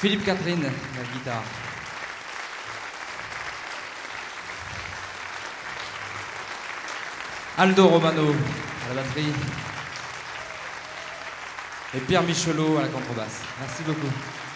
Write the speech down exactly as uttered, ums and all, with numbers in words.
Philippe Catherine, la guitare. Aldo Romano à la batterie. Et Pierre Michelot à la contrebasse. Merci beaucoup.